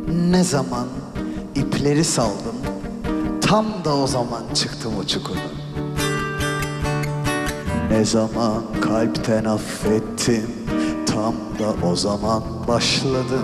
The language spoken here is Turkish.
Ne zaman ipleri saldım, tam da o zaman çıktım o çukura. Ne zaman kalpten affettim, tam da o zaman başladım